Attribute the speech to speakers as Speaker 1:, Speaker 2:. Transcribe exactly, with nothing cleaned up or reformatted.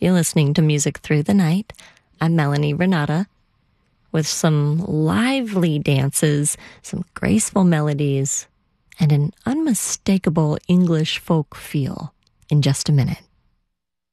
Speaker 1: You're listening to Music Through the Night. I'm Melanie Renata with some lively dances, some graceful melodies, and an unmistakable English folk feel in just a minute.